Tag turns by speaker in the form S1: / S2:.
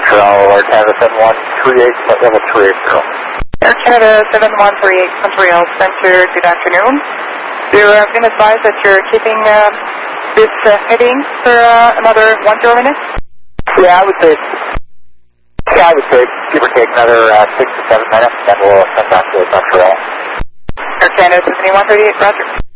S1: Montreal, Air Canada 7138, level 380.
S2: Air Canada 7138, Montreal Center, good afternoon. You're been advised that you're keeping this heading for another 10 minutes?
S1: Yeah, I would say give or take another 6 to 7 minutes, then we'll send back to Montreal.
S2: Air Canada 7138, roger.